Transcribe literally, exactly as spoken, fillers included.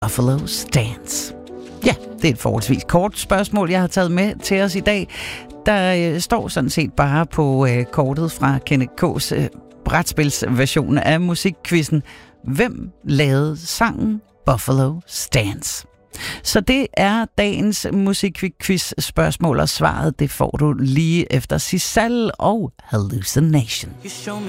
Buffalo Stance. Ja, det er et forholdsvis kort spørgsmål, jeg har taget med til os i dag. Der øh, står sådan set bare på øh, kortet fra Kenneth K's øh, brætspilsversion af musikquizzen. Hvem lavede sangen Buffalo Stance? Så det er dagens musikquiz spørgsmål, og svaret det får du lige efter Sisal og Hallucination.